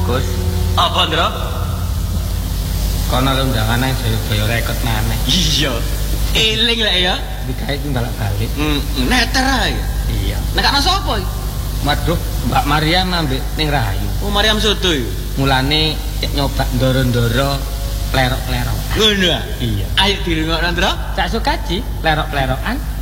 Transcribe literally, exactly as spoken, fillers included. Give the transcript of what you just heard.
Gus. Apa, Ndra? Kono undangan nang Jayabaya Record maneh. Iya. Eling lek ya. Dikae ku balak-balik. Hmm, neter ae. Iya. Nek ana sapa iki? Waduh, Mbak Mariam ambek ning Rahayu. Oh, Mariam Soto iki. Mulane cek nyoba ndoro-ndoro plerok-plerok. Ngono ah. Iya. Ayo dirungokno, Ndra. Sak sukaji, plerok-plerokan.